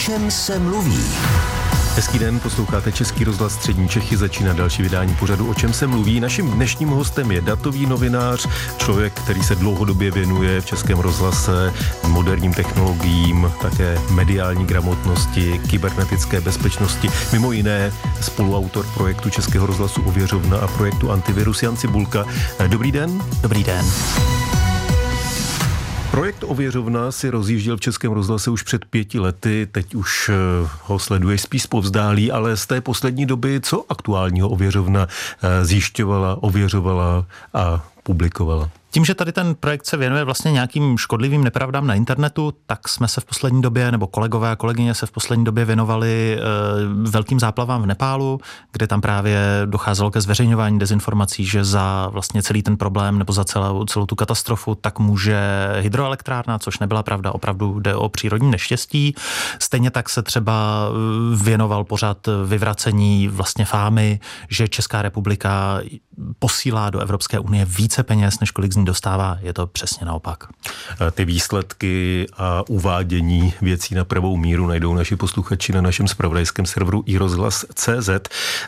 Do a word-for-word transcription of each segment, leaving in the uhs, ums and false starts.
čem se mluví? Hezký den, posloucháte Český rozhlas Střední Čechy, začíná další vydání pořadu O čem se mluví. Naším dnešním hostem je datový novinář, člověk, který se dlouhodobě věnuje v Českém rozhlase moderním technologiím, také mediální gramotnosti, kybernetické bezpečnosti. Mimo jiné spoluautor projektu Českého rozhlasu Ověřovna a projektu Antivirus Jan Cibulka. Dobrý den. Dobrý den. Projekt Ověřovna si rozjížděl v Českém rozhlase už před pěti lety, teď už ho sleduješ spíš zpovzdálí, ale z té poslední doby co aktuálního Ověřovna zjišťovala, ověřovala a publikovala? Tím, že tady ten projekt se věnuje vlastně nějakým škodlivým nepravdám na internetu, tak jsme se v poslední době, nebo kolegové a kolegyně se v poslední době věnovali e, velkým záplavám v Nepálu, kde tam právě docházelo ke zveřejňování dezinformací, že za vlastně celý ten problém nebo za celou, celou tu katastrofu tak může hydroelektrárna, což nebyla pravda, opravdu jde o přírodní neštěstí. Stejně tak se třeba věnoval pořád vyvracení vlastně fámy, že Česká republika posílá do Evropské unie více peněz, než kolik z ní dostává. Je to přesně naopak. Ty výsledky a uvádění věcí na pravou míru najdou naši posluchači na našem zpravodajském serveru i rozhlas tečka cé zet.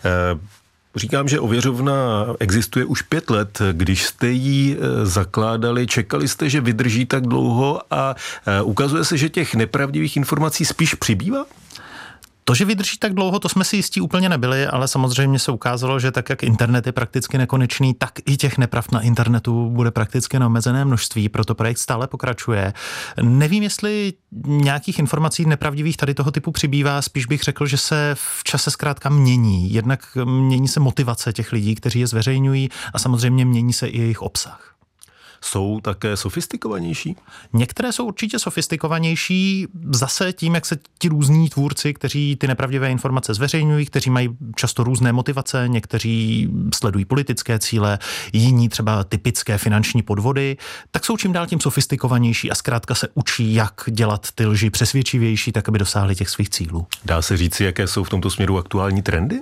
Říkám, že Ověřovna existuje už pět let. Když jste ji zakládali, čekali jste, že vydrží tak dlouho a ukazuje se, že těch nepravdivých informací spíš přibývá? To, že vydrží tak dlouho, to jsme si jistí úplně nebyli, ale samozřejmě se ukázalo, že tak, jak internet je prakticky nekonečný, tak i těch nepravd na internetu bude prakticky neomezené množství, proto projekt stále pokračuje. Nevím, jestli nějakých informací nepravdivých tady toho typu přibývá, spíš bych řekl, že se v čase zkrátka mění. Jednak mění se motivace těch lidí, kteří je zveřejňují, a samozřejmě mění se i jejich obsah. Jsou také sofistikovanější? Některé jsou určitě sofistikovanější, zase tím, jak se ti různí tvůrci, kteří ty nepravdivé informace zveřejňují, kteří mají často různé motivace, někteří sledují politické cíle, jiní třeba typické finanční podvody, tak jsou čím dál tím sofistikovanější a zkrátka se učí, jak dělat ty lži přesvědčivější, tak aby dosáhli těch svých cílů. Dá se říci, jaké jsou v tomto směru aktuální trendy?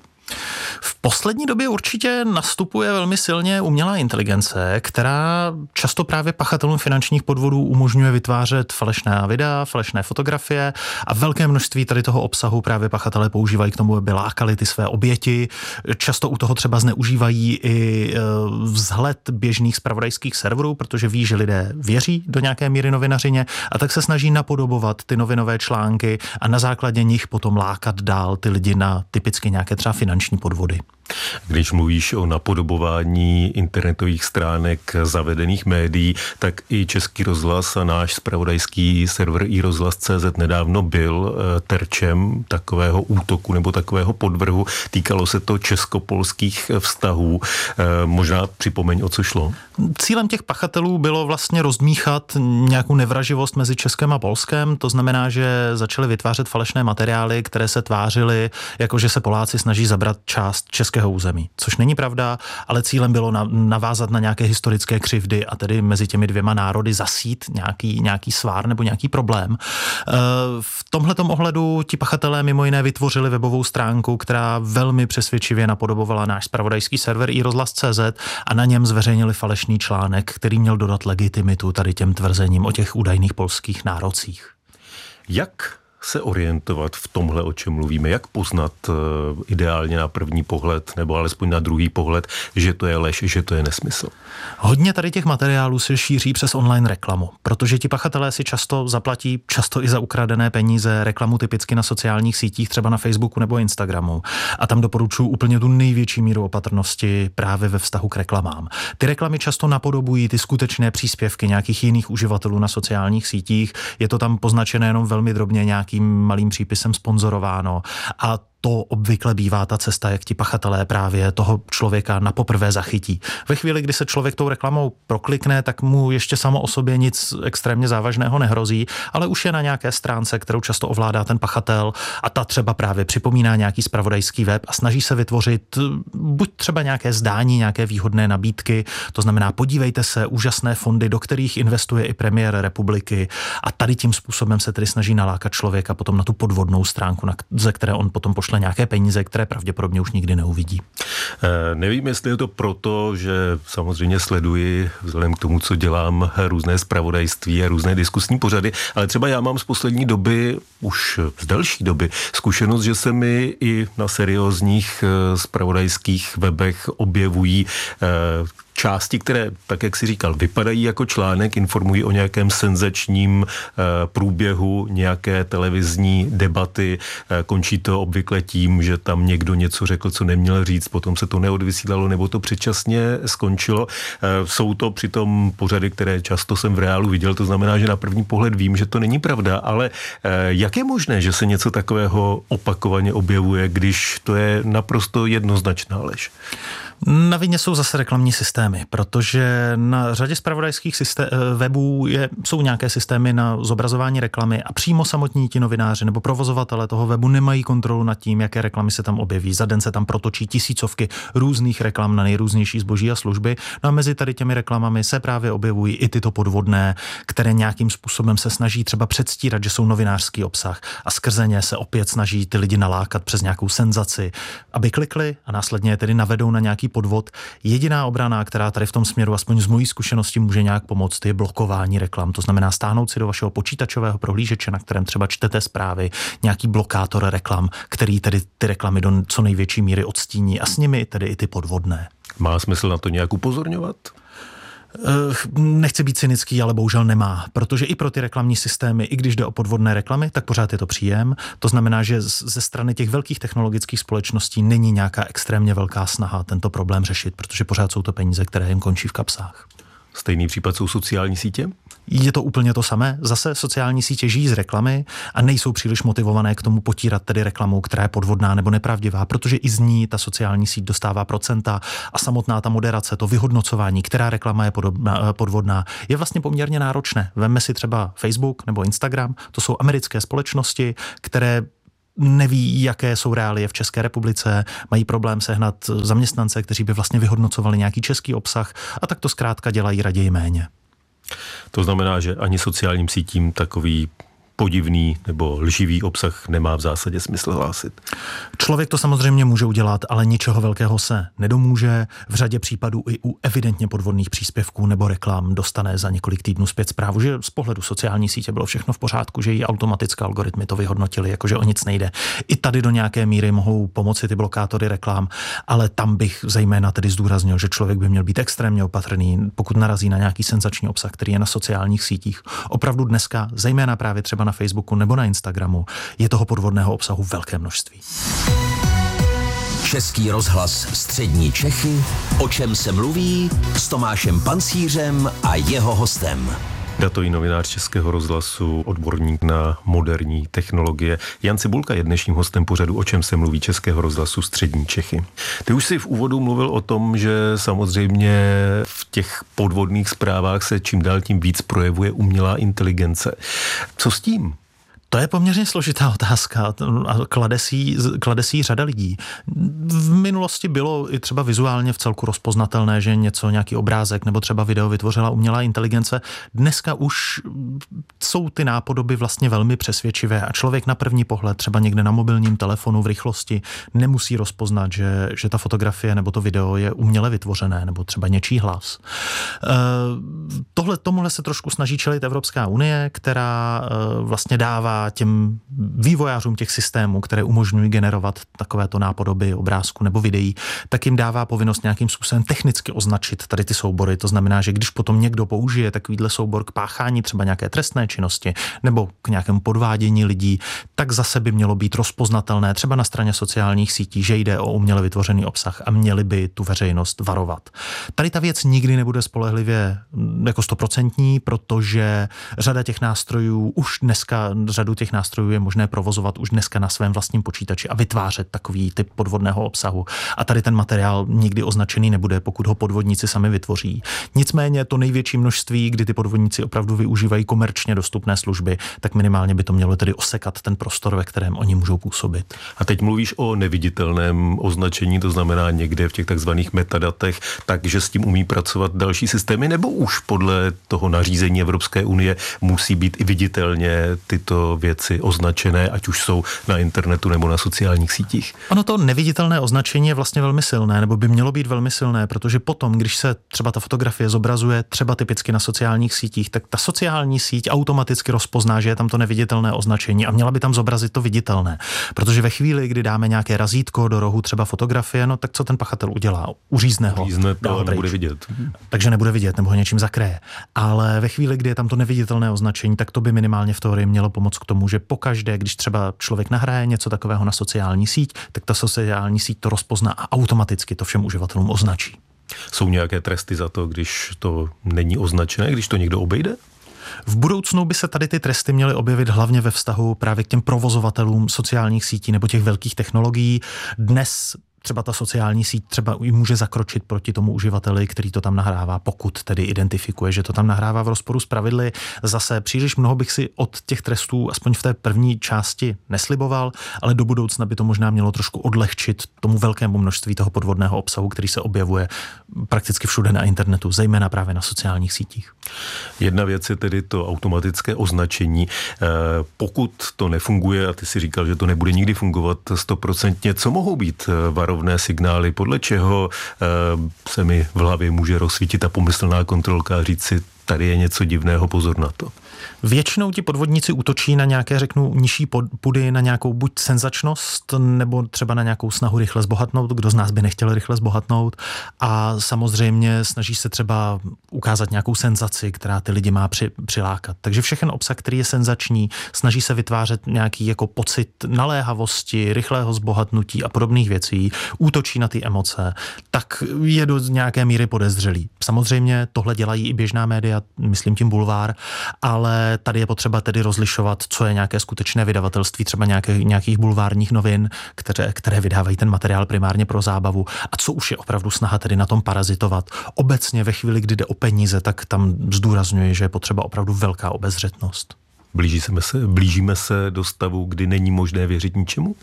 V poslední době určitě nastupuje velmi silně umělá inteligence, která často právě pachatelům finančních podvodů umožňuje vytvářet falešná videa, falešné fotografie a velké množství tady toho obsahu právě pachatelé používají k tomu, aby lákali ty své oběti. Často u toho třeba zneužívají i vzhled běžných zpravodajských serverů, protože ví, že lidé věří do nějaké míry novinařině, a tak se snaží napodobovat ty novinové články a na základě nich potom lákat dál ty lidi na typicky nějaké třeba finanční podvody. Když mluvíš o napodobování internetových stránek zavedených médií, tak i Český rozhlas a náš zpravodajský server i rozhlas tečka cé zet nedávno byl terčem takového útoku nebo takového podvrhu. Týkalo se to česko-polských vztahů. Možná připomeň, o co šlo. Cílem těch pachatelů bylo vlastně rozdmíchat nějakou nevraživost mezi Českem a Polskem. To znamená, že začali vytvářet falešné materiály, které se tvářily, jako že se Poláci snaží zabrat část českého území, což není pravda, ale cílem bylo navázat na nějaké historické křivdy a tedy mezi těmi dvěma národy zasít nějaký, nějaký svár nebo nějaký problém. V tomhletom ohledu ti pachatelé mimo jiné vytvořili webovou stránku, která velmi přesvědčivě napodobovala náš zpravodajský server i rozhlas tečka cé zet a na něm zveřejnili falešný článek, který měl dodat legitimitu tady těm tvrzením o těch údajných polských nárocích. Jak se orientovat v tomhle, o čem mluvíme? Jak poznat uh, ideálně na první pohled, nebo alespoň na druhý pohled, že to je lež, že to je nesmysl? Hodně tady těch materiálů se šíří přes online reklamu, protože ti pachatelé si často zaplatí, často i za ukradené peníze, reklamu typicky na sociálních sítích, třeba na Facebooku nebo Instagramu. A tam doporučuji úplně tu největší míru opatrnosti právě ve vztahu k reklamám. Ty reklamy často napodobují ty skutečné příspěvky nějakých jiných uživatelů na sociálních sítích. Je to tam poznačené jenom velmi drobně nějakým malým přípisem sponzorováno a to obvykle bývá ta cesta, jak ti pachatelé právě toho člověka na poprvé zachytí. Ve chvíli, kdy se člověk tou reklamou proklikne, tak mu ještě samo o sobě nic extrémně závažného nehrozí, ale už je na nějaké stránce, kterou často ovládá ten pachatel, a ta třeba právě připomíná nějaký zpravodajský web a snaží se vytvořit buď třeba nějaké zdání, nějaké výhodné nabídky, to znamená podívejte se, úžasné fondy, do kterých investuje i premiér republiky, a tady tím způsobem se tedy snaží nalákat člověka potom na tu podvodnou stránku, na, ze které on potom pošle pošle nějaké peníze, které pravděpodobně už nikdy neuvidí. E, nevím, jestli je to proto, že samozřejmě sleduji vzhledem k tomu, co dělám, různé zpravodajství a různé diskusní pořady, ale třeba já mám z poslední doby, už z delší doby, zkušenost, že se mi i na seriózních zpravodajských webech objevují e, části, které, tak jak si říkal, vypadají jako článek, informují o nějakém senzačním e, průběhu nějaké televizní debaty. E, končí to obvykle tím, že tam někdo něco řekl, co neměl říct, potom se to neodvysílalo, nebo to předčasně skončilo. E, jsou to přitom pořady, které často jsem v reálu viděl, to znamená, že na první pohled vím, že to není pravda, ale e, jak je možné, že se něco takového opakovaně objevuje, když to je naprosto jednoznačná lež? Na vině jsou zase reklamní systémy, protože na řadě zpravodajských systé- webů je, jsou nějaké systémy na zobrazování reklamy a přímo samotní ti novináři nebo provozovatelé toho webu nemají kontrolu nad tím, jaké reklamy se tam objeví. Za den se tam protočí tisícovky různých reklam na nejrůznější zboží a služby. No a mezi tady těmi reklamami se právě objevují i tyto podvodné, které nějakým způsobem se snaží třeba předstírat, že jsou novinářský obsah a skrze ně se opět snaží ty lidi nalákat přes nějakou senzaci, aby klikli a následně je tedy navedou na nějaký podvod. Jediná obrana, která tady v tom směru, aspoň z mojí zkušenosti, může nějak pomoct, je blokování reklam. To znamená stáhnout si do vašeho počítačového prohlížeče, na kterém třeba čtete zprávy, nějaký blokátor reklam, který tedy ty reklamy do co největší míry odstíní a s nimi tedy i ty podvodné. Má smysl na to nějak upozorňovat? Nechci být cynický, ale bohužel nemá, protože i pro ty reklamní systémy, i když jde o podvodné reklamy, tak pořád je to příjem. To znamená, že ze strany těch velkých technologických společností není nějaká extrémně velká snaha tento problém řešit, protože pořád jsou to peníze, které jim končí v kapsách. Stejný případ jsou sociální sítě? Je to úplně to samé. Zase sociální sítě žijí z reklamy a nejsou příliš motivované k tomu potírat tedy reklamu, která je podvodná nebo nepravdivá, protože i z ní ta sociální síť dostává procenta a samotná ta moderace, to vyhodnocování, která reklama je podobná, podvodná, je vlastně poměrně náročné. Vemme si třeba Facebook nebo Instagram, to jsou americké společnosti, které neví, jaké jsou reálie v České republice, mají problém sehnat zaměstnance, kteří by vlastně vyhodnocovali nějaký český obsah a tak to zkrátka dělají raději méně. To znamená, že ani sociálním sítím takový podivný nebo lživý obsah nemá v zásadě smysl hlásit. Člověk to samozřejmě může udělat, ale ničeho velkého se nedomůže. V řadě případů i u evidentně podvodných příspěvků nebo reklam dostane za několik týdnů zpět zprávu, že z pohledu sociální sítě bylo všechno v pořádku, že jí automatické algoritmy to vyhodnotili, jakože o nic nejde. I tady do nějaké míry mohou pomoci ty blokátory reklam, ale tam bych zejména tedy zdůraznil, že člověk by měl být extrémně opatrný, pokud narazí na nějaký senzační obsah, který je na sociálních sítích. Opravdu dneska, zejména právě třeba na Facebooku nebo na Instagramu, je toho podvodného obsahu velké množství. Český rozhlas Střední Čechy, o čem se mluví, s Tomášem Pancířem a jeho hostem. Datový novinář Českého rozhlasu, odborník na moderní technologie. Jan Cibulka je dnešním hostem pořadu O čem se mluví Českého rozhlasu Střední Čechy. Ty už si v úvodu mluvil o tom, že samozřejmě v těch podvodných zprávách se čím dál tím víc projevuje umělá inteligence. Co s tím? To je poměrně složitá otázka a klade si, klade si řada lidí. V minulosti bylo i třeba vizuálně v celku rozpoznatelné, že něco, nějaký obrázek nebo třeba video vytvořila umělá inteligence. Dneska už jsou ty nápodoby vlastně velmi přesvědčivé a člověk na první pohled třeba někde na mobilním telefonu v rychlosti nemusí rozpoznat, že, že ta fotografie nebo to video je uměle vytvořené nebo třeba něčí hlas. E, tohle, tomuhle se trošku snaží čelit Evropská unie, která e, vlastně dává těm vývojářům těch systémů, které umožňují generovat takovéto nápodoby obrázku nebo videí, tak jim dává povinnost nějakým způsobem technicky označit tady ty soubory. To znamená, že když potom někdo použije takovýhle soubor k páchání třeba nějaké trestné činnosti nebo k nějakému podvádění lidí, tak zase by mělo být rozpoznatelné třeba na straně sociálních sítí, že jde o uměle vytvořený obsah a měli by tu veřejnost varovat. Tady ta věc nikdy nebude spolehlivě jako stoprocentní, protože řada těch nástrojů už dneska řadu těch nástrojů je možné provozovat už dneska na svém vlastním počítači a vytvářet takový typ podvodného obsahu. A tady ten materiál nikdy označený nebude, pokud ho podvodníci sami vytvoří. Nicméně to největší množství, kdy ty podvodníci opravdu využívají komerčně dostupné služby, tak minimálně by to mělo tedy osekat ten prostor, ve kterém oni můžou působit. A teď mluvíš o neviditelném označení, to znamená někde v těch takzvaných metadatech, takže s tím umí pracovat další systémy, nebo už podle toho nařízení Evropské unie musí být i viditelně tyto věci označené, ať už jsou na internetu nebo na sociálních sítích. Ono to neviditelné označení je vlastně velmi silné, nebo by mělo být velmi silné, protože potom, když se třeba ta fotografie zobrazuje třeba typicky na sociálních sítích, tak ta sociální síť automaticky rozpozná, že je tam to neviditelné označení a měla by tam zobrazit to viditelné. Protože ve chvíli, kdy dáme nějaké razítko do rohu třeba fotografie, no tak co ten pachatel udělá? Uřízne ho. Uřízne to a nebude vidět. Takže nebude vidět, nebo ho něčím zakryje. Ale ve chvíli, kdy je tam to neviditelné označení, tak to by minimálně v teorii mělo pomoct k tomu, že pokaždé, když třeba člověk nahraje něco takového na sociální síť, tak ta sociální síť to rozpozná a automaticky to všem uživatelům označí. Jsou nějaké tresty za to, když to není označené, když to někdo obejde? V budoucnu by se tady ty tresty měly objevit hlavně ve vztahu právě k těm provozovatelům sociálních sítí nebo těch velkých technologií. Dnes třeba ta sociální síť třeba i může zakročit proti tomu uživateli, který to tam nahrává, pokud tedy identifikuje, že to tam nahrává v rozporu s pravidly. Zase příliš mnoho bych si od těch trestů, aspoň v té první části, nesliboval, ale do budoucna by to možná mělo trošku odlehčit tomu velkému množství toho podvodného obsahu, který se objevuje prakticky všude na internetu, zejména právě na sociálních sítích. Jedna věc je tedy to automatické označení. Pokud to nefunguje, a ty si říkal, že to nebude nikdy fungovat stoprocentně, co mohou být varovné signály, podle čeho se mi v hlavě může rozsvítit ta pomyslná kontrolka a říct si, tady je něco divného, pozor na to. Většinou ti podvodníci útočí na nějaké, řeknu, nižší pudy, na nějakou buď senzačnost, nebo třeba na nějakou snahu rychle zbohatnout. Kdo z nás by nechtěl rychle zbohatnout? A samozřejmě snaží se třeba ukázat nějakou senzaci, která ty lidi má při, přilákat. Takže všechen obsah, který je senzační, snaží se vytvářet nějaký jako pocit naléhavosti, rychlého zbohatnutí a podobných věcí, útočí na ty emoce, tak je do nějaké míry podezřelý. Samozřejmě tohle dělají i běžná média, myslím tím bulvár, ale tady je potřeba tedy rozlišovat, co je nějaké skutečné vydavatelství, třeba nějaké, nějakých bulvárních novin, které, které vydávají ten materiál primárně pro zábavu, a co už je opravdu snaha tedy na tom parazitovat. Obecně ve chvíli, kdy jde o peníze, tak tam zdůrazňuji, že je potřeba opravdu velká obezřetnost. Blížíme se, blížíme se do stavu, kdy není možné věřit ničemu?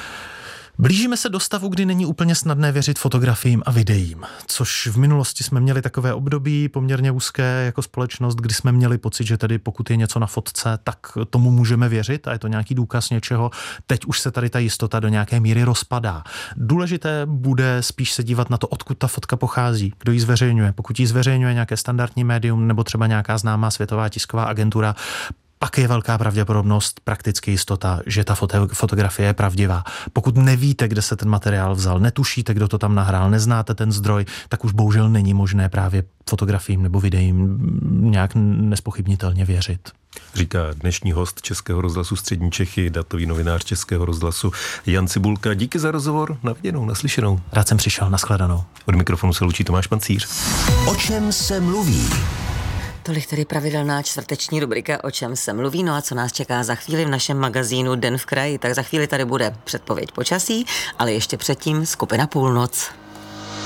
Blížíme se do stavu, kdy není úplně snadné věřit fotografiím a videím, což v minulosti jsme měli takové období poměrně úzké jako společnost, kdy jsme měli pocit, že tedy pokud je něco na fotce, tak tomu můžeme věřit a je to nějaký důkaz něčeho. Teď už se tady ta jistota do nějaké míry rozpadá. Důležité bude spíš se dívat na to, odkud ta fotka pochází, kdo ji zveřejňuje. Pokud ji zveřejňuje nějaké standardní médium nebo třeba nějaká známá světová tisková agentura, pak je velká pravděpodobnost, prakticky jistota, že ta foto, fotografie je pravdivá. Pokud nevíte, kde se ten materiál vzal, netušíte, kdo to tam nahrál, neznáte ten zdroj, tak už bohužel není možné právě fotografiím nebo videím nějak nespochybnitelně věřit. Říká dnešní host Českého rozhlasu Střední Čechy, datový novinář Českého rozhlasu Jan Cibulka. Díky za rozhovor, na viděnou, naslyšenou. Rád jsem přišel, nashledanou. Od mikrofonu se loučí Tomáš Pancíř. O čem se mluví? Tolik tedy pravidelná čtvrteční rubrika O čem se mluví, no a co nás čeká za chvíli v našem magazínu Den v kraji, tak za chvíli tady bude předpověď počasí, ale ještě předtím skupina Půlnoc.